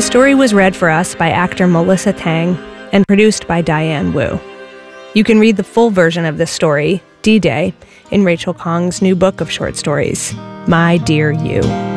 The story was read for us by actor Melissa Tang and produced by Diane Wu. You can read the full version of this story, D-Day, in Rachel Khong's new book of short stories, My Dear You.